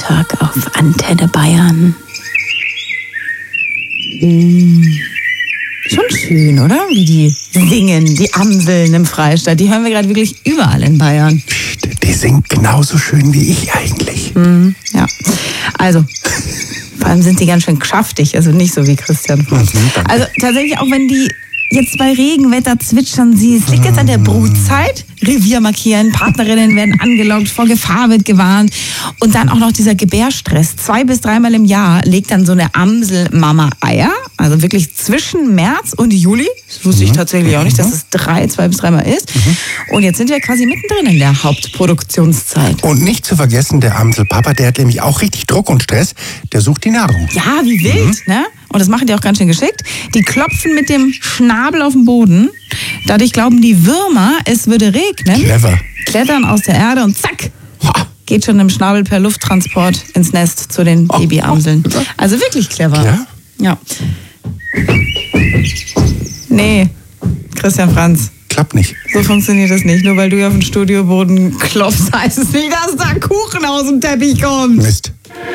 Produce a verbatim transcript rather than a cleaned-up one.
Sonntag auf Antenne Bayern. Mm. Schon schön, oder? Wie die singen, die Amseln im Freistaat. Die hören wir gerade wirklich überall in Bayern. Die singt genauso schön wie ich eigentlich. Mm, ja, also... Vor allem sind die ganz schön geschäftig, also nicht so wie Christian Franz. Mhm, also tatsächlich, auch wenn die jetzt bei Regenwetter zwitschern sie, es liegt jetzt an der Brutzeit, Revier markieren, Partnerinnen werden angelockt, vor Gefahr wird gewarnt und dann auch noch dieser Gebärstress. Zwei bis dreimal im Jahr legt dann so eine Amselmama Eier, also wirklich zwischen März und Juli. Das wusste ich tatsächlich auch nicht, dass es drei, zwei bis dreimal ist. Und jetzt sind wir quasi mittendrin in der Hauptproduktionszeit. Und nicht zu vergessen, der Amselpapa, der hat nämlich auch richtig Druck und Stress, der sucht die Nahrung. Ja, wie wild, ne? Und das machen die auch ganz schön geschickt. Die klopfen mit dem Schnabel auf den Boden. Dadurch glauben die Würmer, es würde regnen. Clever. Klettern aus der Erde und zack, geht schon im Schnabel per Lufttransport ins Nest zu den Oh, Babyamseln. oh, Also wirklich clever. Ja? Ja. Nee, Christian Franz. Klappt nicht. So funktioniert das nicht. Nur weil du auf den Studioboden klopfst, heißt es nicht, dass da Kuchen aus dem Teppich kommt. Mist.